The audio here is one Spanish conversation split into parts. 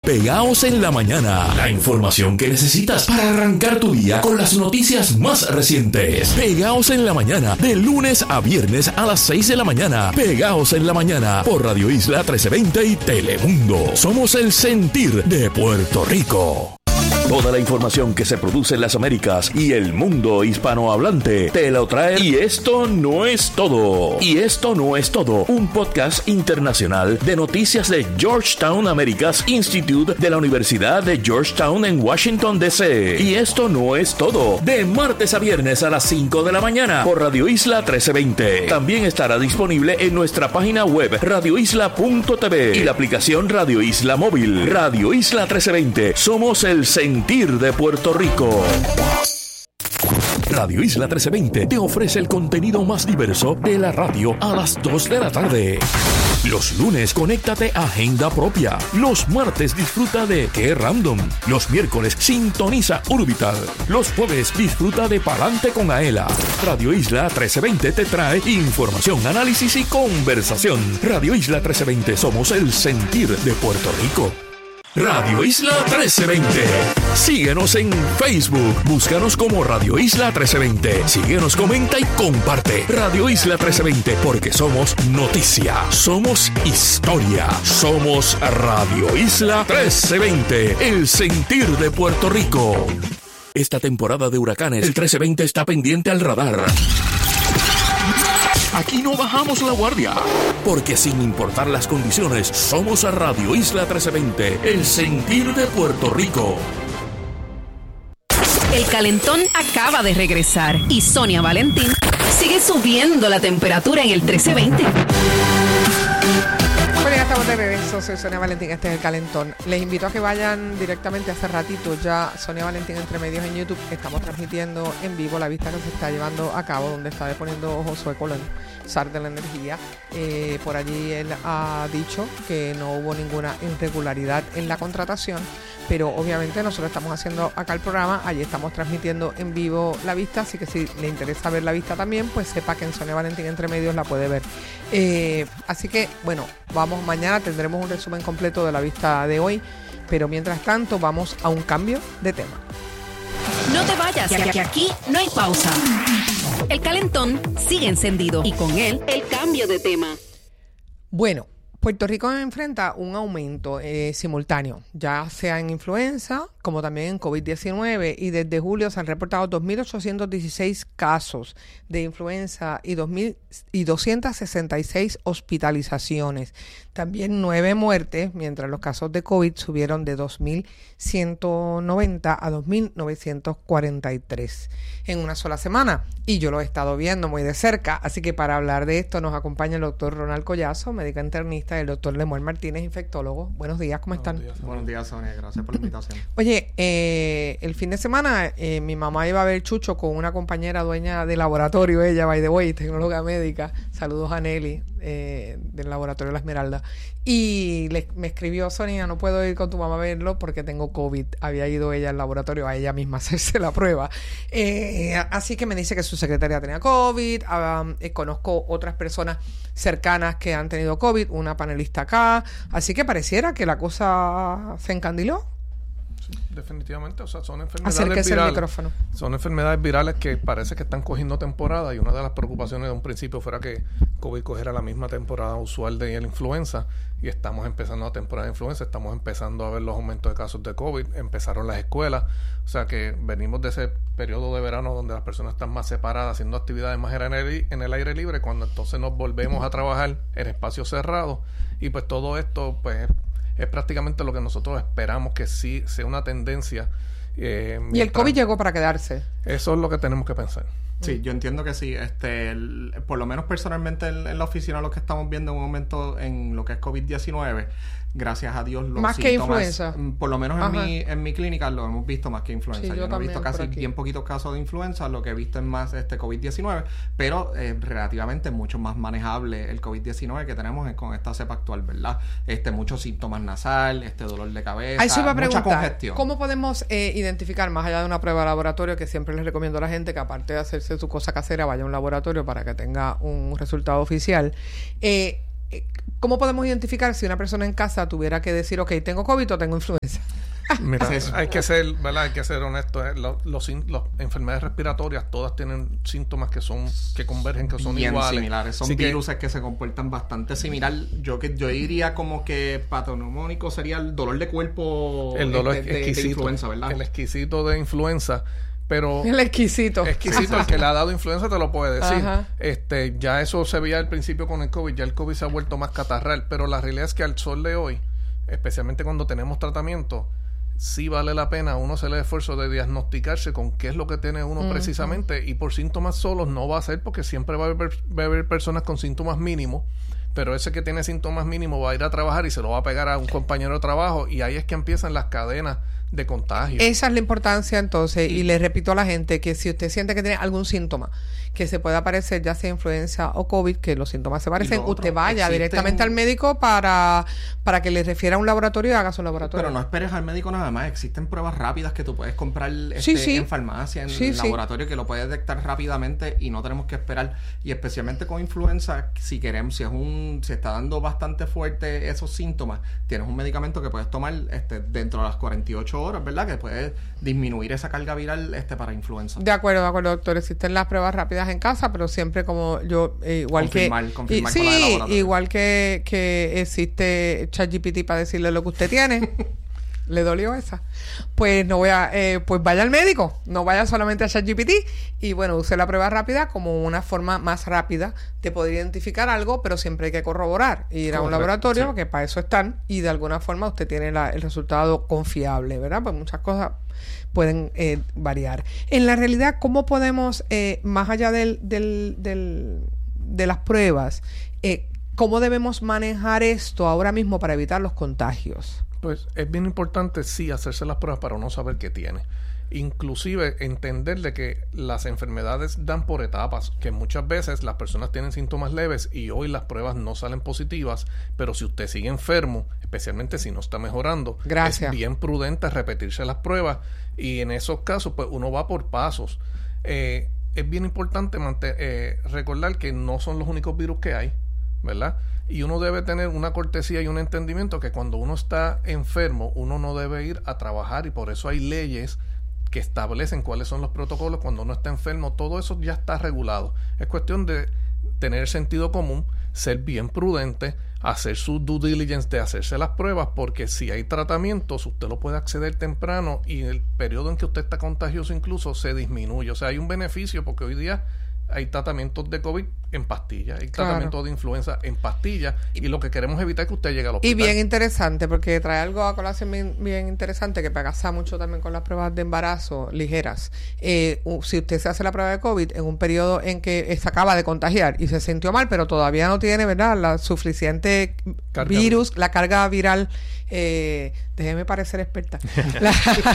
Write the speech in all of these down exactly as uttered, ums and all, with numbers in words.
Pegaos en la Mañana. La información que necesitas para arrancar tu día con las noticias más recientes. Pegaos en la Mañana, de lunes a viernes a las seis de la mañana. Pegaos en la Mañana por Radio Isla trece veinte y Telemundo. Somos el sentir de Puerto Rico. Toda la información que se produce en las Américas y el mundo hispanohablante te lo trae. Y esto no es todo. Y esto no es todo. Un podcast internacional de noticias de Georgetown Americas Institute de la Universidad de Georgetown en Washington, D C Y esto no es todo. De martes a viernes a las cinco de la mañana por Radio Isla trece veinte. También estará disponible en nuestra página web radio isla punto t v y la aplicación Radio Isla Móvil. Radio Isla trece veinte. Somos el sentir de Puerto Rico. Radio Isla trece veinte te ofrece el contenido más diverso de la radio a las dos de la tarde. Los lunes, conéctate a Agenda Propia. Los martes, disfruta de Qué Random. Los miércoles, sintoniza Urbital. Los jueves, disfruta de Palante con Aela. Radio Isla trece veinte te trae información, análisis y conversación. Radio Isla trece veinte, somos el sentir de Puerto Rico. Radio Isla trece veinte. Síguenos en Facebook. Búscanos como Radio Isla trece veinte. Síguenos, comenta y comparte. Radio Isla trece veinte, porque somos noticia, somos historia, somos Radio Isla trece veinte, el sentir de Puerto Rico. Esta temporada de huracanes, el trece veinte está pendiente al radar. Aquí no bajamos la guardia, porque sin importar las condiciones, somos a Radio Isla trece veinte, el sentir de Puerto Rico. El calentón acaba de regresar y Sonia Valentín sigue subiendo la temperatura en el trece veinte. Bueno, ya estamos de regreso. Soy Sonia Valentín, este es el calentón. Les invito a que vayan directamente hace ratito ya Sonia Valentín Entre Medios en YouTube. Estamos transmitiendo en vivo la vista que se está llevando a cabo, donde está deponiendo Josué Colón, zar de la energía. Eh, por allí él ha dicho que no hubo ninguna irregularidad en la contratación, pero obviamente nosotros estamos haciendo acá el programa, allí estamos transmitiendo en vivo la vista, así que si le interesa ver la vista también, pues sepa que en Sonia Valentín Entre Medios la puede ver. Eh, así que, bueno, vamos, mañana tendremos un resumen completo de la vista de hoy, pero mientras tanto vamos a un cambio de tema. No te vayas, que, que aquí no hay pausa. El calentón sigue encendido y con él el cambio de tema. Bueno, Puerto Rico enfrenta un aumento eh, simultáneo, ya sea en influenza como también en COVID diecinueve, y desde julio se han reportado dos mil ochocientos dieciséis casos de influenza y, dos mil doscientas sesenta y seis hospitalizaciones. También nueve muertes, mientras los casos de COVID subieron de dos mil ciento noventa a dos mil novecientos cuarenta y tres en una sola semana. Y yo lo he estado viendo muy de cerca, así que para hablar de esto nos acompaña el doctor Ronald Collazo, médico internista, y el doctor Lemuel Martínez, infectólogo. Buenos días, ¿cómo están? Buenos días, Buenos días Sonia, gracias por la invitación. Oye, eh, el fin de semana eh, mi mamá iba a ver Chucho con una compañera dueña de laboratorio, ella, by the way, tecnóloga médica. Saludos a Nelly, eh, del laboratorio La Esmeralda. Y le, me escribió: Sonia, no puedo ir con tu mamá a verlo porque tengo COVID. Había ido ella al laboratorio a ella misma a hacerse la prueba. Eh, así que me dice que su secretaria tenía COVID. Um, eh, conozco otras personas cercanas que han tenido COVID, una panelista acá. Así que pareciera que la cosa se encandiló. Definitivamente, o sea, son enfermedades Acérquese virales. El micrófono. Son enfermedades virales que parece que están cogiendo temporada, y una de las preocupaciones de un principio fuera que COVID cogiera la misma temporada usual de la influenza, y estamos empezando la temporada de influenza, estamos empezando a ver los aumentos de casos de COVID, empezaron las escuelas, o sea que venimos de ese periodo de verano donde las personas están más separadas, haciendo actividades más en el, en el aire libre, cuando entonces nos volvemos a trabajar en espacios cerrados, y pues todo esto pues es prácticamente lo que nosotros esperamos que sí sea una tendencia. Eh, mientras... Y el COVID llegó para quedarse. Eso es lo que tenemos que pensar. Sí, yo entiendo que sí. Este, el, por lo menos personalmente en, en la oficina lo que estamos viendo es un aumento en lo que es COVID diecinueve. Gracias a Dios los más síntomas, que influenza. Por lo menos en Ajá. mi, en mi clínica lo hemos visto más que influenza. Sí, yo yo no he visto casi aquí. bien poquitos casos de influenza, lo que he visto es más este COVID diecinueve, pero eh, relativamente mucho más manejable el COVID diecinueve que tenemos con esta cepa actual, ¿verdad? Este, muchos síntomas nasal, este dolor de cabeza, Ahí se iba a mucha preguntar, congestión. ¿cómo podemos eh, identificar, más allá de una prueba de laboratorio, que siempre les recomiendo a la gente que aparte de hacerse su cosa casera, vaya a un laboratorio para que tenga un resultado oficial? Eh, ¿cómo podemos identificar si una persona en casa tuviera que decir, ok, tengo COVID o tengo influenza? Mira, hay que ser, ¿verdad? Hay que ser honesto. Los, los, los enfermedades respiratorias todas tienen síntomas que son que convergen, que son bien iguales. similares. Son Así virus que, que, que se comportan bastante similar. Yo que yo diría como que patognomónico sería el dolor de cuerpo el dolor este, de, exquisito, de influenza, ¿verdad? El exquisito de influenza. Pero el exquisito. Exquisito, el que le ha dado influenza te lo puede decir. Ajá. Este, ya eso se veía al principio con el COVID, ya el COVID se ha vuelto más catarral, pero la realidad es que al sol de hoy, especialmente cuando tenemos tratamiento, sí vale la pena uno hacer el esfuerzo de diagnosticarse con qué es lo que tiene uno uh-huh. precisamente, y por síntomas solos no va a ser, porque siempre va a haber, va a haber personas con síntomas mínimos, pero ese que tiene síntomas mínimos va a ir a trabajar y se lo va a pegar a un compañero de trabajo, y ahí es que empiezan las cadenas de contagio. Esa es la importancia entonces, y, y le repito a la gente que si usted siente que tiene algún síntoma que se pueda parecer, ya sea influenza o COVID, que los síntomas se parecen, usted otro, vaya directamente al médico para, para que le refiera a un laboratorio y haga su laboratorio. Pero no esperes al médico nada más, existen pruebas rápidas que tú puedes comprar este, sí, sí. en farmacia, en sí, laboratorio, sí. que lo puedes detectar rápidamente y no tenemos que esperar. Y especialmente con influenza, si queremos, si es un, si está dando bastante fuerte esos síntomas, tienes un medicamento que puedes tomar este, dentro de las cuarenta y ocho horas, ¿verdad? Que puede disminuir esa carga viral este para influenza. De acuerdo, de acuerdo, doctor. Existen las pruebas rápidas en casa, pero siempre como yo, eh, igual confirmar, que... Confirmar y, con la de sí, laboratorio. igual que, que existe ChatGPT para decirle lo que usted tiene. ¿Le dolió esa? Pues no voy a... Eh, pues vaya al médico. No vaya solamente a ChatGPT. Y bueno, use la prueba rápida como una forma más rápida de poder identificar algo, pero siempre hay que corroborar. Ir a un laboratorio, sí. que para eso están, y de alguna forma usted tiene la, el resultado confiable, ¿verdad? Pues muchas cosas pueden eh, variar. En la realidad, ¿cómo podemos, eh, más allá del, del, del, de las pruebas, eh, cómo debemos manejar esto ahora mismo para evitar los contagios? Pues es bien importante, sí, hacerse las pruebas para uno saber qué tiene. Inclusive entender de que las enfermedades dan por etapas, que muchas veces las personas tienen síntomas leves y hoy las pruebas no salen positivas, pero si usted sigue enfermo, especialmente si no está mejorando, Gracias. es bien prudente repetirse las pruebas, y en esos casos pues uno va por pasos. Eh, es bien importante mantener, eh, recordar que no son los únicos virus que hay, ¿verdad? Y uno debe tener una cortesía y un entendimiento que cuando uno está enfermo, uno no debe ir a trabajar, y por eso hay leyes que establecen cuáles son los protocolos cuando uno está enfermo. Todo eso ya está regulado. Es cuestión de tener sentido común, ser bien prudente, hacer su due diligence de hacerse las pruebas, porque si hay tratamientos, usted lo puede acceder temprano y el periodo en que usted está contagioso incluso se disminuye. O sea, hay un beneficio, porque hoy día hay tratamientos de COVID en pastillas, hay claro. tratamientos de influenza en pastillas, y lo que queremos evitar es que usted llegue al hospital. Y bien interesante, porque trae algo a colación bien, bien interesante que pasa mucho también con las pruebas de embarazo ligeras. Eh, si usted se hace la prueba de COVID en un periodo en que se acaba de contagiar y se sintió mal, pero todavía no tiene, ¿verdad?, la suficiente carga virus, la carga viral, eh, déjeme parecer experta, la,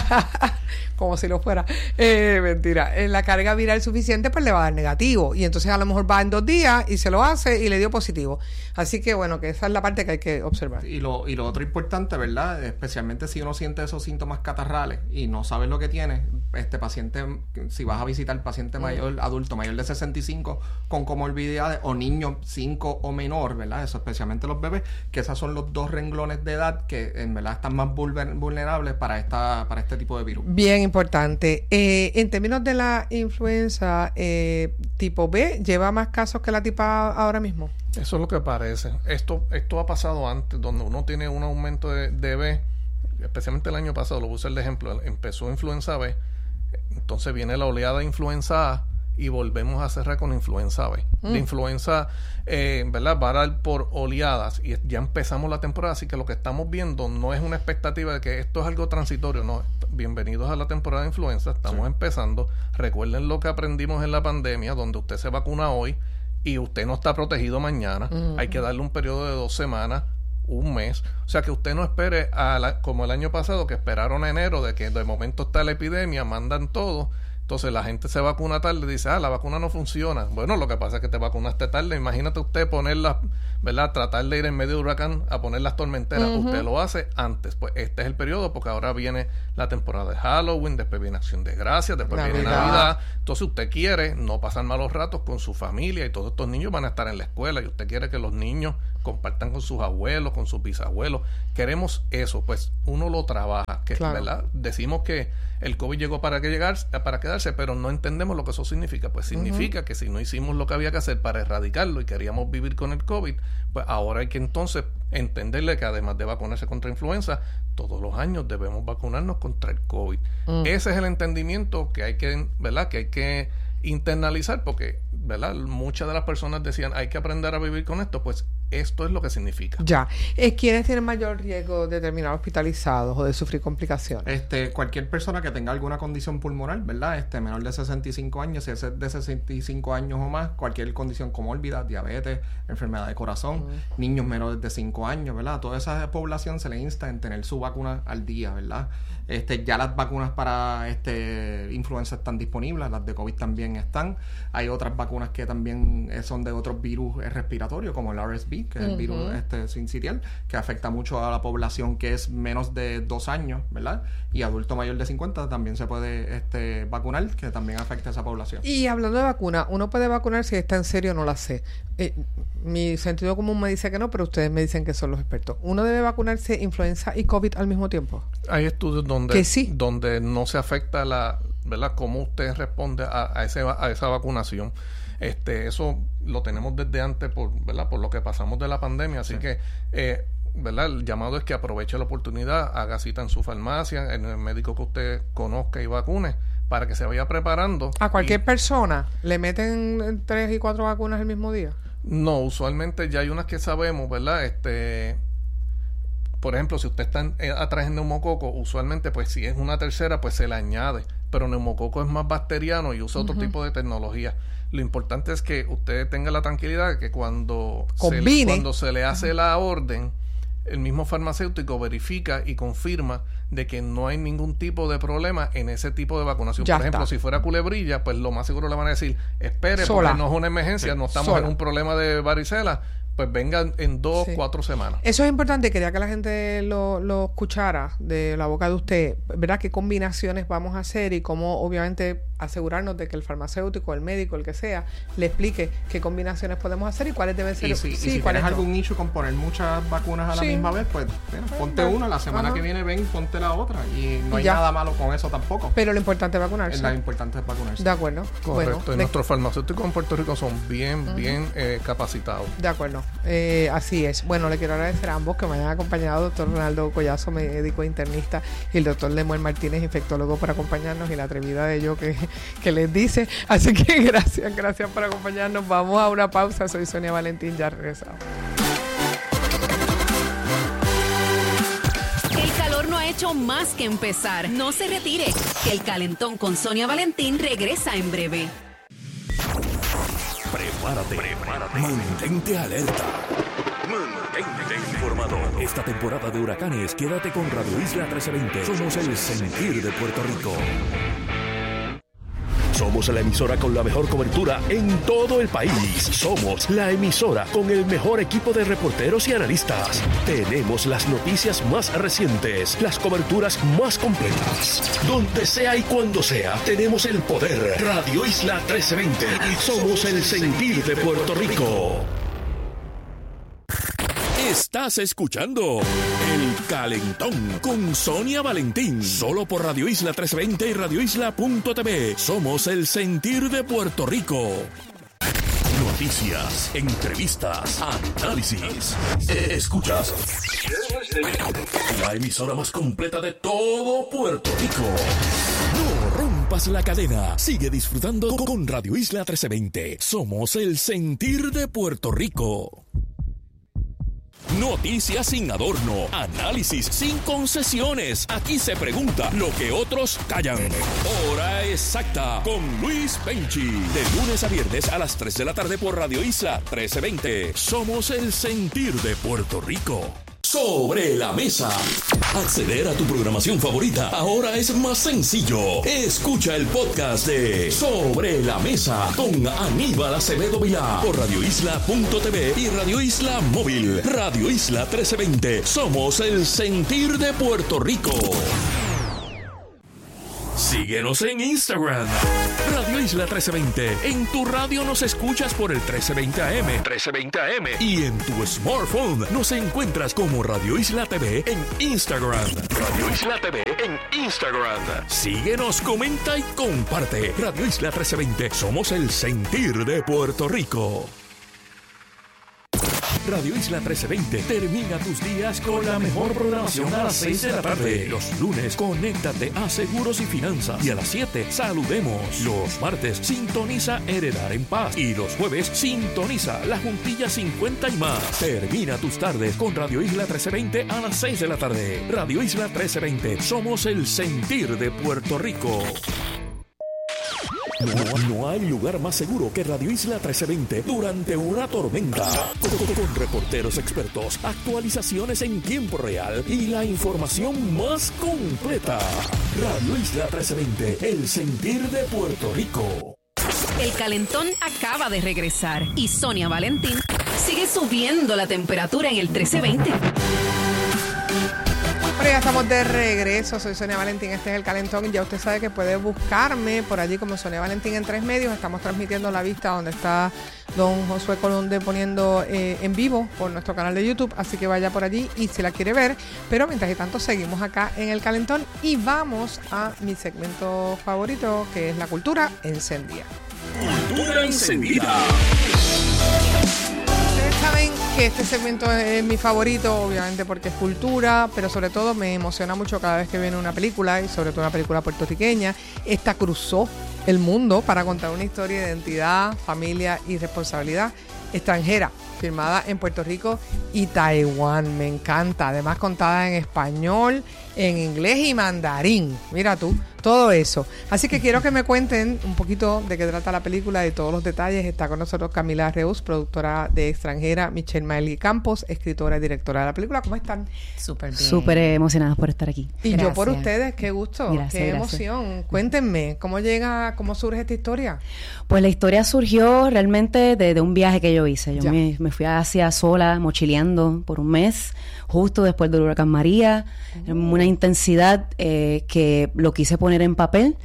como si lo fuera, eh, mentira, eh, la carga viral suficiente, pues le va a dar negativo, y entonces a lo mejor va en dos días y se lo hace y le dio positivo. Así que bueno, que esa es la parte que hay que observar. Y lo, y lo otro importante, ¿verdad?, especialmente si uno siente esos síntomas catarrales y no sabe lo que tiene, este paciente, si vas a visitar paciente mayor, adulto mayor de sesenta y cinco con comorbilidades, o niño cinco o menor, ¿verdad?, eso especialmente los bebés, que esos son los dos renglones de edad que en verdad están más vulner- vulnerables para esta para este tipo de virus. Bien importante. Eh, en términos de la influenza eh, tipo B, ¿lleva más casos que la tipo A ahora mismo? Eso es lo que parece. Esto esto ha pasado antes, donde uno tiene un aumento de, de B, especialmente el año pasado, lo voy a usar de ejemplo, empezó influenza B, entonces viene la oleada de influenza A, y volvemos a cerrar con influenza B. Mm. De influenza, eh, ¿verdad?, va a dar por oleadas, y ya empezamos la temporada, así que lo que estamos viendo no es una expectativa de que esto es algo transitorio, no. Bienvenidos a la temporada de influenza, estamos sí. empezando. Recuerden lo que aprendimos en la pandemia, donde usted se vacuna hoy y usted no está protegido mañana. Mm. Hay que darle un periodo de dos semanas, un mes. O sea, que usted no espere a la, como el año pasado, que esperaron a enero, de que de momento está la epidemia, mandan todo. Entonces la gente se vacuna tarde y dice, ah, la vacuna no funciona. Bueno, lo que pasa es que te vacunaste tarde. Imagínate usted ponerlas, ¿verdad?, tratar de ir en medio de huracán a poner las tormenteras. Uh-huh. Usted lo hace antes. Pues este es el periodo, porque ahora viene la temporada de Halloween, después viene Acción de Gracias, después Navidad. viene Navidad. Entonces usted quiere no pasar malos ratos con su familia, y todos estos niños van a estar en la escuela, y usted quiere que los niños compartan con sus abuelos, con sus bisabuelos. Queremos eso, pues uno lo trabaja, que Claro. ¿verdad? Decimos que el COVID llegó para que llegar, para quedarse, pero no entendemos lo que eso significa. Pues significa uh-huh. que si no hicimos lo que había que hacer para erradicarlo y queríamos vivir con el COVID, pues ahora hay que entonces entenderle que además de vacunarse contra influenza, todos los años debemos vacunarnos contra el COVID. Uh-huh. Ese es el entendimiento que hay que, ¿verdad? Que hay que internalizar, porque, ¿verdad? Muchas de las personas decían, hay que aprender a vivir con esto, pues esto es lo que significa. Ya. Eh, ¿Quiénes tienen mayor riesgo de terminar hospitalizados o de sufrir complicaciones? Este, cualquier persona que tenga alguna condición pulmonar, ¿verdad? Este, menor de sesenta y cinco años, si es de sesenta y cinco años o más, cualquier condición comórbida, diabetes, enfermedad de corazón, uh-huh. niños menores de cinco años, ¿verdad? A toda esa población se le insta en tener su vacuna al día, ¿verdad? Este, ya las vacunas para este influenza están disponibles, las de COVID también están. Hay otras vacunas que también son de otros virus respiratorios, como el R S V, que es uh-huh. el virus este, sincitial, que afecta mucho a la población que es menos de dos años, ¿verdad? Y adulto mayor de cincuenta también se puede este, vacunar, que también afecta a esa población. Y hablando de vacuna, uno puede vacunar si está en serio, no la sé. Eh, mi sentido común me dice que no, pero ustedes me dicen que son los expertos. ¿Uno debe vacunarse influenza y COVID al mismo tiempo? Hay estudios donde, que sí. donde no se afecta la, ¿verdad? Cómo usted responde a, a, ese, a esa vacunación. Este, eso lo tenemos desde antes por, ¿verdad? Por lo que pasamos de la pandemia, así sí. que eh, ¿verdad? El llamado es que aproveche la oportunidad, haga cita en su farmacia, en el médico que usted conozca y vacune, para que se vaya preparando. ¿A cualquier y, persona le meten tres y cuatro vacunas el mismo día? No, usualmente ya hay unas que sabemos, ¿verdad? Este, por ejemplo, si usted está eh, atrás en neumococo, usualmente pues si es una tercera, pues se le añade, pero neumococo es más bacteriano y usa uh-huh. otro tipo de tecnología. Lo importante es que usted tenga la tranquilidad de que cuando, se, cuando se le hace uh-huh. la orden, el mismo farmacéutico verifica y confirma de que no hay ningún tipo de problema en ese tipo de vacunación. Ya Por ejemplo, está. si fuera culebrilla, pues lo más seguro le van a decir, espere, Sola. porque no es una emergencia, sí. no estamos Sola. en un problema de varicela, pues vengan en dos, sí. cuatro semanas. Eso es importante, quería que la gente lo, lo escuchara de la boca de usted, ¿verdad? ¿Qué combinaciones vamos a hacer y cómo obviamente asegurarnos de que el farmacéutico, el médico, el que sea, le explique qué combinaciones podemos hacer y cuáles deben ser? Y si, sí, y si tienes no? algún issue con poner muchas vacunas a la sí. misma vez, pues bueno, ponte Ajá. una, la semana Ajá. que viene ven, ponte la otra y no hay ya. nada malo con eso tampoco. Pero lo importante es vacunarse. Lo importante es vacunarse. De acuerdo. Correcto. Bueno, y de... nuestros farmacéuticos en Puerto Rico son bien, uh-huh. bien eh, capacitados. De acuerdo. Eh, así es. Bueno, le quiero agradecer a ambos que me hayan acompañado, doctor Ronaldo Collazo, médico internista, y el doctor Lemuel Martínez, infectólogo, por acompañarnos, y la atrevida de yo que, que les dice. Así que gracias, gracias por acompañarnos. Vamos a una pausa. Soy Sonia Valentín, ya regresamos. El calor no ha hecho más que empezar. No se retire, que el calentón con Sonia Valentín regresa en breve. Prepárate, prepárate. Mantente alerta. Mantente informado. Esta temporada de huracanes, quédate con Radio Isla trece veinte. Somos el sentir de Puerto Rico. Somos la emisora con la mejor cobertura en todo el país. Somos la emisora con el mejor equipo de reporteros y analistas. Tenemos las noticias más recientes, las coberturas más completas. Donde sea y cuando sea, tenemos el poder. Radio Isla trece veinte. Somos el sentir de Puerto Rico. Estás escuchando El Calentón con Sonia Valentín. Solo por Radio Isla trescientos veinte y Radio Isla punto t v. Somos el sentir de Puerto Rico. Noticias, entrevistas, análisis. Escuchas la emisora más completa de todo Puerto Rico. No rompas la cadena. Sigue disfrutando con Radio Isla trece veinte. Somos el sentir de Puerto Rico. Noticias sin adorno, análisis sin concesiones. Aquí se pregunta lo que otros callan. Hora exacta con Luis Penchi. De lunes a viernes a las tres de la tarde por Radio Isla trece veinte. Somos el sentir de Puerto Rico. Sobre la mesa. Acceder a tu programación favorita ahora es más sencillo. Escucha el podcast de Sobre la Mesa con Aníbal Acevedo Vilá por Radio Isla punto t v y Radio Isla Móvil. Radio Isla trece veinte. Somos el sentir de Puerto Rico. Síguenos en Instagram. Radio Isla trece veinte. En tu radio nos escuchas por el trece veinte A M. trece veinte A M. Y en tu smartphone nos encuentras como Radio Isla T V en Instagram. Radio Isla T V en Instagram. Síguenos, comenta y comparte. Radio Isla trece veinte. Somos el sentir de Puerto Rico. Radio Isla trece veinte termina tus días con la mejor programación a las seis de la tarde. Los lunes, conéctate a Seguros y Finanzas. Y a las siete, saludemos. Los martes, sintoniza Heredar en Paz. Y los jueves, sintoniza La Juntilla cincuenta y más. Termina tus tardes con Radio Isla trece veinte a las seis de la tarde. Radio Isla trece veinte, somos el sentir de Puerto Rico. No, no hay lugar más seguro que Radio Isla trece veinte durante una tormenta. Con, con reporteros expertos, actualizaciones en tiempo real y la información más completa. Radio Isla trece veinte, el sentir de Puerto Rico. El calentón acaba de regresar y Sonia Valentín sigue subiendo la temperatura en el trece veinte. Bueno, ya estamos de regreso. Soy Sonia Valentín, este es el calentón. Ya usted sabe que puede buscarme por allí como Sonia Valentín en Tres Medios. Estamos transmitiendo la vista donde está don Josué Colonde poniendo eh, en vivo por nuestro canal de YouTube, así que vaya por allí y si la quiere ver. Pero mientras tanto seguimos acá en el calentón y vamos a mi segmento favorito, que es la cultura encendida. Cultura encendida. Ustedes saben que este segmento es mi favorito, obviamente porque es cultura, pero sobre todo me emociona mucho cada vez que viene una película, y sobre todo una película puertorriqueña. Esta cruzó el mundo para contar una historia de identidad, familia y responsabilidad extranjera, filmada en Puerto Rico y Taiwán. Me encanta, además contada en español, en inglés y mandarín. Mira tú, todo eso. Así que quiero que me cuenten un poquito de qué trata la película, de todos los detalles. Está con nosotros Camila Reus, productora de Extranjera, Michelle Maeli Campos, escritora y directora de la película. ¿Cómo están? Súper bien. Súper emocionadas por estar aquí. Y Gracias. yo por ustedes, qué gusto, Gracias, qué gracias. emoción. Cuéntenme, ¿cómo llega, cómo surge esta historia? Pues la historia surgió realmente de, de un viaje que yo hice. Yo Ya. me, me fui a Asia sola, mochileando por un mes, justo después del huracán María. Uh-huh. Una intensidad eh, que lo quise poner en papel,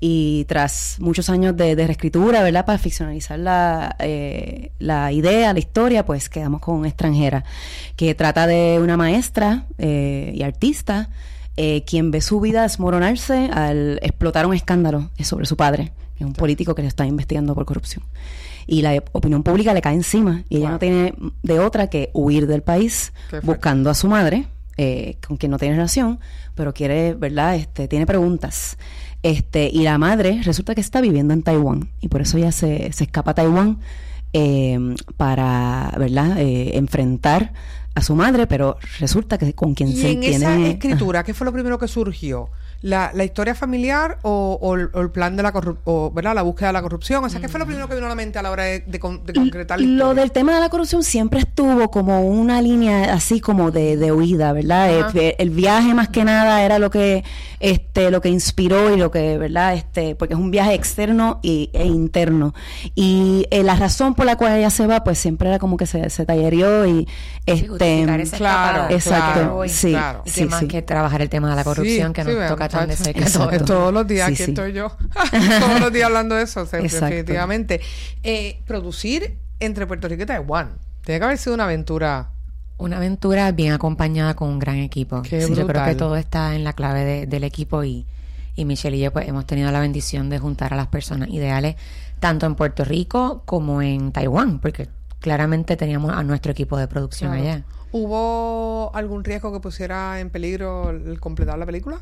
y tras muchos años de, de reescritura, ¿verdad?, para ficcionalizar la, eh, la idea, la historia, pues quedamos con Extranjera, que trata de una maestra eh, y artista eh, quien ve su vida desmoronarse al explotar un escándalo sobre su padre, que es un político que le está investigando por corrupción. Y la opinión pública le cae encima y ella Wow. no tiene de otra que huir del país buscando a su madre, eh, con quien no tiene relación, pero quiere, ¿verdad? Este, tiene preguntas. Este, y la madre resulta que está viviendo en Taiwán y por eso ella se, se escapa a Taiwán eh, para, ¿verdad?, eh, enfrentar a su madre, pero resulta que con quien y se en tiene... esa escritura, ¿qué fue lo primero que surgió? ¿La, la historia familiar o, o, el, o el plan de la corrupción, ¿verdad?, la búsqueda de la corrupción? O sea, ¿qué fue lo primero que vino a la mente a la hora de, de, con, de concretar la historia? Lo del tema de la corrupción siempre estuvo como una línea así como de, de huida, ¿verdad? El, el viaje más que nada era lo que este lo que inspiró y lo que, ¿verdad? Este porque es un viaje externo y, e interno. Y eh, la razón por la cual ella se va, pues siempre era como que se, se tallereó y este justificar esa claro, escapada. exacto, claro, sí, claro. Y sí, que más sí. que trabajar el tema de la corrupción, Sí, que sí, nos vean, toca tan de muchachos. cerca Exacto. todos. Todos los días, Sí, aquí sí. estoy yo. Todos los días hablando de eso, Exacto. definitivamente. Eh, producir entre Puerto Rico y Taiwán tiene que haber sido una aventura. Una aventura bien acompañada con un gran equipo. Qué Sí, yo creo brutal. que todo está en la clave de- del equipo y, y Michelle y yo pues hemos tenido la bendición de juntar a las personas ideales tanto en Puerto Rico como en Taiwán, porque claramente teníamos a nuestro equipo de producción Claro. allá. ¿Hubo algún riesgo que pusiera en peligro el completar la película?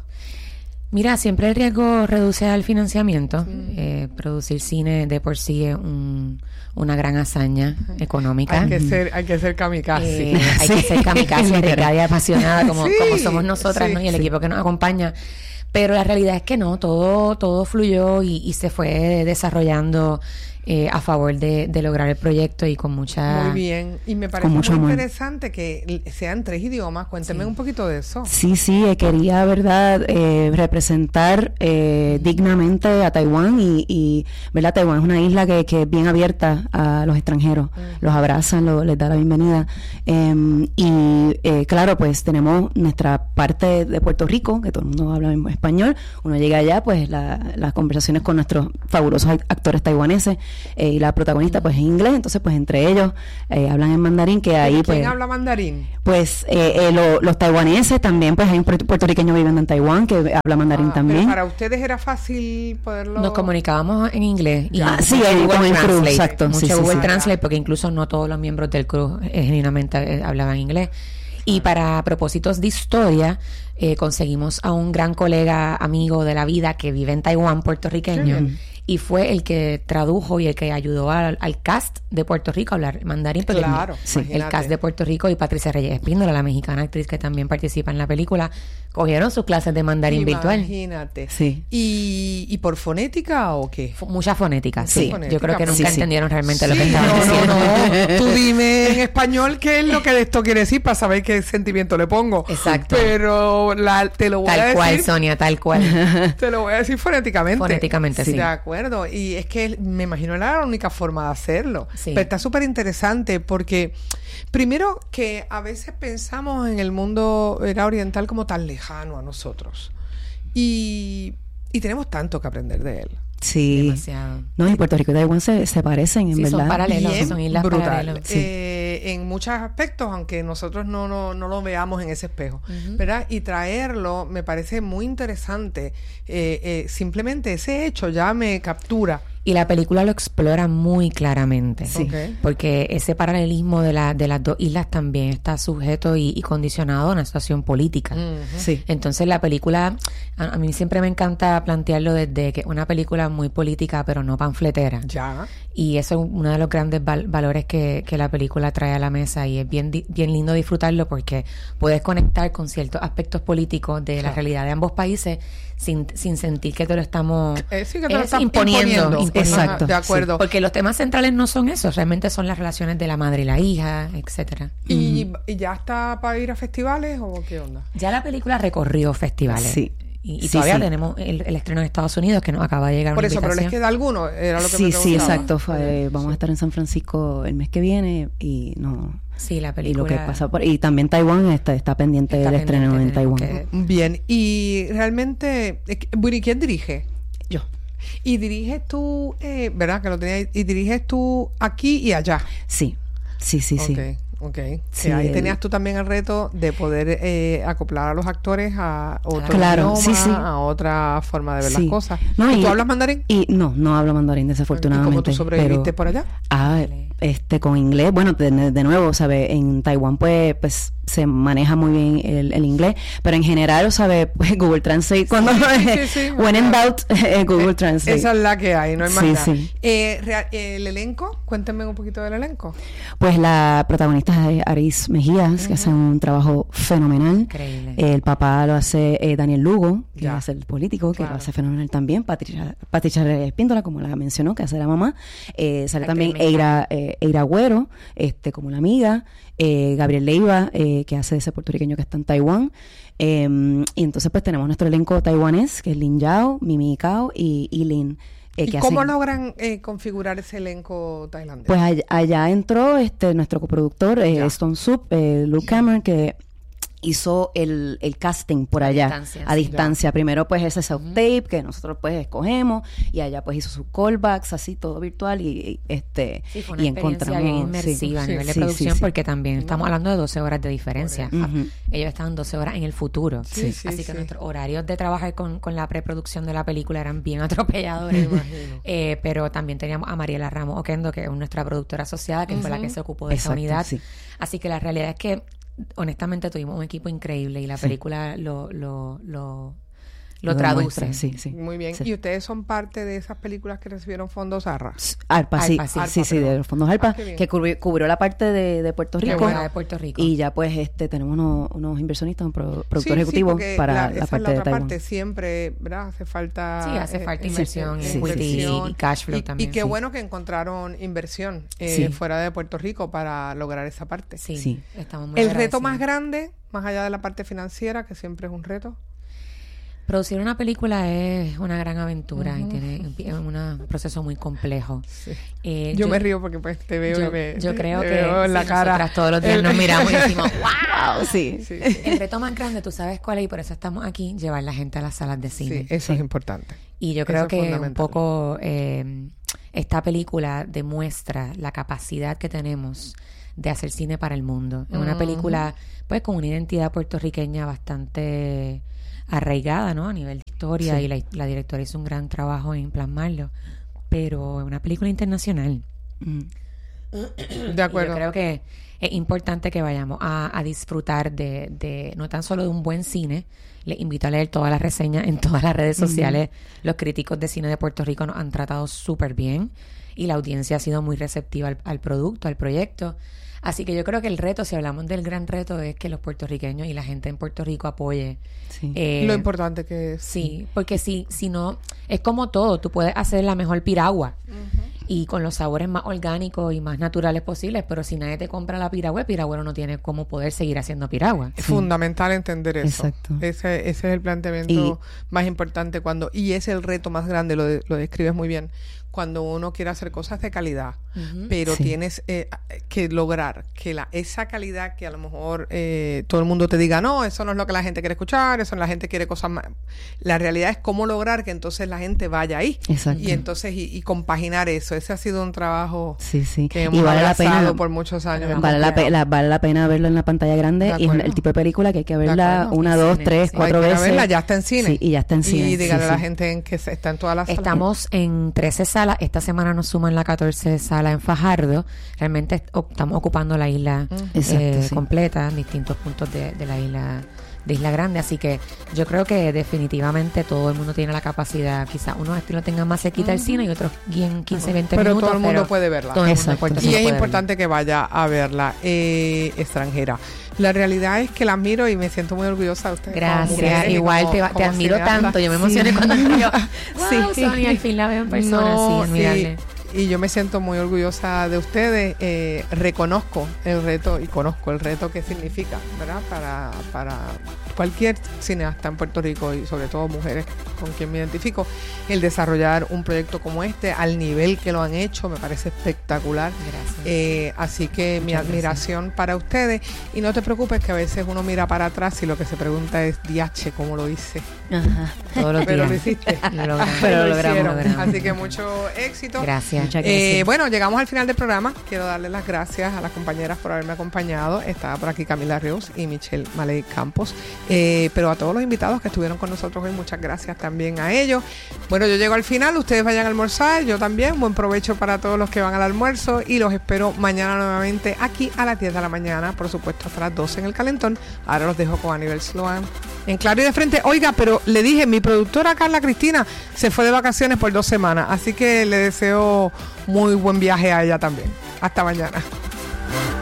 Mira, siempre el riesgo reduce al financiamiento. Mm. Eh, producir cine de por sí es un- una gran hazaña económica. Hay que ser, hay que ser kamikaze. Eh, hay que ser kamikaze, arriesgada y apasionada como, Sí, como somos nosotras, sí, ¿no? Y el sí. equipo que nos acompaña. Pero la realidad es que no, todo, todo fluyó y, y se fue desarrollando eh, a favor de, de lograr el proyecto y con mucha... Muy bien. Y me parece muy interesante que sean tres idiomas. Cuénteme sí. un poquito de eso. Sí, sí. Eh, quería, ¿verdad?, eh, representar eh, dignamente a Taiwán y, y, ¿verdad? Taiwán es una isla que, que es bien abierta a los extranjeros. Uh-huh. Los abrazan, lo, les da la bienvenida. Eh, y, eh, claro, pues tenemos nuestra parte de Puerto Rico, que todo el mundo habla en español. Uno llega allá, pues la, las conversaciones con nuestros fabulosos actores taiwaneses eh, y la protagonista pues en inglés, entonces pues entre ellos eh, hablan en mandarín, que ahí ¿Quién pues habla mandarín? Pues eh, eh, lo, los taiwaneses también, pues hay un puertorriqueño viviendo en Taiwán que habla mandarín ah, también. Pero para ustedes era fácil poderlo... Nos comunicábamos en inglés. Y ah, sí, en Google Translate. Exacto. Mucho sí, sí, Google sí. Translate, porque incluso no todos los miembros del crew eh, genuinamente eh, hablaban inglés. Y para propósitos de historia, eh, conseguimos a un gran colega, amigo de la vida que vive en Taiwán, puertorriqueño, sí. y fue el que tradujo y el que ayudó al, al cast de Puerto Rico a hablar mandarín. Claro, sí, el cast de Puerto Rico y Patricia Reyes Espíndola, la mexicana actriz que también participa en la película, cogieron sus clases de mandarín Imagínate. virtual. Imagínate. Sí. ¿Y, ¿Y por fonética o qué? F- mucha fonética, Mucha sí. fonética. Yo creo que nunca sí, sí. entendieron realmente sí, lo que estaban no, diciendo. No, no, tú dime en español qué es lo que esto quiere decir para saber qué sentimiento le pongo. Exacto. Pero la, te lo voy tal a decir. Tal cual, Sonia, tal cual. Te lo voy a decir fonéticamente. Fonéticamente, sí. De acuerdo. Y es que me imagino era la única forma de hacerlo. Sí. Pero está súper interesante porque, primero, que a veces pensamos en el mundo era oriental como tan lejano a nosotros. Y, y tenemos tanto que aprender de él. Sí. Demasiado. No, y Puerto Rico y Taiwán se, se parecen, en sí, verdad. Son paralelos, Bien son islas brutal. paralelas. Sí. Eh, en muchos aspectos, aunque nosotros no, no, no lo veamos en ese espejo, uh-huh. ¿verdad? Y traerlo me parece muy interesante. Eh, eh, simplemente ese hecho ya me captura. Y la película lo explora muy claramente, sí. Okay. Porque ese paralelismo de, la, de las dos islas también está sujeto y, y condicionado a una situación política. Uh-huh. Sí. Entonces la película, a, a mí siempre me encanta plantearlo desde que es una película muy política, pero no panfletera. Ya. Y eso es uno de los grandes val- valores que, que la película trae a la mesa, y es bien, di- bien lindo disfrutarlo porque puedes conectar con ciertos aspectos políticos de la claro. realidad de ambos países sin, sin sentir que te lo estamos eh, sí, que te lo estás imponiendo. imponiendo. Exacto. De acuerdo. Sí, porque los temas centrales no son eso, realmente son las relaciones de la madre y la hija, etcétera. ¿Y, uh-huh. ¿Y ya está para ir a festivales o qué onda? Ya la película recorrió festivales. Sí. Y, y sí, todavía sí. tenemos el, el estreno en Estados Unidos que nos acaba de llegar. Por una eso, pero les invitación. queda alguno, era lo que sí, me sí, preguntaba. exacto. Fue, vamos sí. a estar en San Francisco el mes que viene y no. Sí, la Y película. lo que pasa por y también Taiwán está, está pendiente Está del pendiente, estreno en Taiwán. que- Bien, y realmente, eh, bueno, ¿y quién dirige? Yo. Y diriges tú, eh, ¿verdad? Que lo tenías, y diriges tú aquí y allá. Sí, sí, sí, sí. Ok, ok. Sí, Sí, ahí el- tenías tú también el reto de poder eh, acoplar a los actores a otro Claro, idioma, sí, sí. a otra forma de ver Sí. las cosas. No, ¿Y y- tú hablas mandarín? Y no, no hablo mandarín, ¿Y desafortunadamente. cómo tú sobreviviste pero- por allá? Ah, este, con inglés, bueno, de, de nuevo, ¿sabes? En Taiwán, pues, pues, se maneja muy bien el, el inglés, pero en general, ¿sabes? Pues Google Translate, cuando, sí, sí, sí. when in doubt, eh, Google Eh, Translate. Esa es la que hay, no hay más Sí, nada. sí. Eh, rea- el elenco, cuéntenme un poquito del elenco. Pues la protagonista es Aris Mejías, que hace un trabajo fenomenal. Increíble. El papá lo hace eh, Daniel Lugo, que Ya. hace el político, que Claro. lo hace fenomenal también. Patricia, Patricia Espíndola, como la mencionó, que hace la mamá. Eh, sale Actriz también mexicana. Eira, eh, Eira Agüero, este, como la amiga. Eh, Gabriel Leiva, eh, que hace ese puertorriqueño que está en Taiwán. Eh, y entonces pues tenemos nuestro elenco taiwanés, que es Lin Yao, Mimi Cao y, y Lin. eh, ¿Y que cómo hacen- logran eh, configurar ese elenco tailandés? Pues allá, allá entró este nuestro coproductor, eh, Ya. Stone Soup, eh, Luke Cameron, que hizo el, el casting por A allá, distancia, a sí. distancia. Primero pues ese self-tape que nosotros pues escogemos, y allá pues hizo sus callbacks, así todo virtual, y, y, este Sí, fue una y experiencia encontramos bien sí. inmersiva a Sí, nivel de sí, producción, sí, sí. porque también estamos hablando de doce horas de diferencia. Por Ah, Ujú. Ellos estaban doce horas en el futuro. Sí, sí, Así que sí. nuestros horarios de trabajar con, con la preproducción de la película eran bien atropelladores. Eh, pero también teníamos a Mariela Ramos Oquendo, que es nuestra productora asociada, que fue la que se ocupó de esa Exacto, unidad. sí. Así que la realidad es que honestamente tuvimos un equipo increíble y la película lo, lo, lo, lo traduce. demuestra, sí, sí. Muy bien. Sí. ¿Y ustedes son parte de esas películas que recibieron fondos ARPA? ARPA, sí, ARPA, sí. sí, sí, sí, perdón. de los fondos ARPA, Ah, qué bien. que cubrió, cubrió la parte de, de Puerto Qué Rico. bueno. de Puerto Rico. Y ya pues este tenemos unos, unos inversionistas, un pro- productor Sí, sí, ejecutivo porque para la, la, esa es parte la de otra Taiwán. parte. Siempre, ¿verdad? Hace falta... Sí, hace eh, falta eh, inversión, eh, equity inversión. y cash flow Y- también. Y qué sí. bueno que encontraron inversión eh, Sí. fuera de Puerto Rico para lograr esa parte. Sí, Sí. estamos muy El reto agradecidos. más grande, más allá de la parte financiera, que siempre es un reto. Producir una película es una gran aventura y tiene es un proceso muy complejo. Eh, Yo, me río porque pues te veo yo, y me, yo creo te que veo en la sí, cara. nosotras todos los días El- nos miramos y decimos, ¡wow! Sí. Sí, sí. El reto más grande, tú sabes cuál es, y por eso estamos aquí, llevar la gente a las salas de cine. Sí, eso es importante. Y yo Eso creo es que un fundamental. poco eh, esta película demuestra la capacidad que tenemos de hacer cine para el mundo. Es una película, pues, con una identidad puertorriqueña bastante arraigada, ¿no? A nivel de historia, Sí. y la, la directora hizo un gran trabajo en plasmarlo. Pero es una película internacional. Mm. De Y acuerdo. yo creo que es importante que vayamos a, a disfrutar de, de, no tan solo de un buen cine. Les invito a leer todas las reseñas en todas las redes sociales. Los críticos de cine de Puerto Rico nos han tratado súper bien y la audiencia ha sido muy receptiva al, al producto, al proyecto. Así que yo creo que el reto, si hablamos del gran reto, es que los puertorriqueños y la gente en Puerto Rico apoye. Sí. eh, Lo importante que es. Sí, porque si, si no, es como todo, tú puedes hacer la mejor piragua y con los sabores más orgánicos y más naturales posibles, pero si nadie te compra la piragua, el piragüero no tiene cómo poder seguir haciendo piragua. Es fundamental entender eso. Exacto. Ese, ese es el planteamiento Y- más importante cuando, y es el reto más grande, lo, de- lo describes muy bien, cuando uno quiere hacer cosas de calidad, pero Sí. tienes eh, que lograr que la esa calidad que a lo mejor eh, todo el mundo te diga, no, eso no es lo que la gente quiere escuchar, eso la gente quiere cosas más. La realidad es cómo lograr que entonces la gente vaya ahí. Exacto. Y entonces, y, y compaginar eso. Ese ha sido un trabajo Sí, sí. que hemos Y vale la abrazado pena por muchos años. hemos Vale la, creado. pe- la- vale la pena verlo en la pantalla grande De y es acuerdo. el tipo de película que hay que verla acuerdo. una, En dos, cine, tres, sí. cuatro Hay que veces. verla, ya está en cine. Sí, y ya está en cine. Y sí, dígale a la sí. gente en que se- está en todas las salas. Estamos en trece salas. Esta semana nos suman la catorce sala en Fajardo. Realmente est- o- estamos ocupando la isla Exacto, eh, sí. completa, en distintos puntos de, de la isla de Isla Grande. Así que yo creo que definitivamente todo el mundo tiene la capacidad. Quizás unos estilos tengan más cerquita el cine y otros en quince, veinte Pero minutos. todo el mundo pero puede verla. Todo el mundo en Exacto. Puerto Y Rico es puede importante que vaya a verla eh, extranjera. La realidad es que la admiro y me siento muy orgullosa de ustedes. como Gracias, mujeres y igual como- te, te como admiro cineastas. tanto. Yo me emocioné cuando yo, wow, Sí. Sonia, al fin la veo en persona, No, sí, admirable. y, y yo me siento muy orgullosa de ustedes. Eh, reconozco el reto y conozco el reto que significa, ¿verdad? Para, para cualquier cineasta en Puerto Rico y sobre todo mujeres con quien me identifico, el desarrollar un proyecto como este al nivel que lo han hecho me parece espectacular. Gracias. Eh, así que mi Muchas admiración para ustedes. Y no te preocupes que a veces uno mira para atrás y lo que se pregunta es, diache, ¿cómo lo hice? Ajá. Todos los Pero días. lo hiciste. Lo logramos. Pero Lo lo logramos, hicieron. lo logramos. Así que mucho éxito. Gracias. Muchas Eh, gracias. bueno, llegamos al final del programa. Quiero darle las gracias a las compañeras por haberme acompañado. Estaba por aquí Camila Ríos y Michelle Maley Campos. Eh, pero a todos los invitados que estuvieron con nosotros hoy, muchas gracias también a ellos. Bueno, yo llego al final. Ustedes vayan a almorzar. Yo también. Buen provecho para todos los que van al almuerzo. Y los espero mañana nuevamente aquí a las diez de la mañana. Por supuesto, hasta las doce en el Calentón. Ahora los dejo con Aníbal Sloan en Claro y de Frente. Oiga, pero le dije, mi productora Carla Cristina se fue de vacaciones por dos semanas. Así que le deseo muy buen viaje a ella también. Hasta mañana.